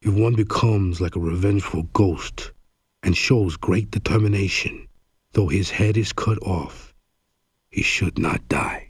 If one becomes like a revengeful ghost and shows great determination, though his head is cut off, he should not die.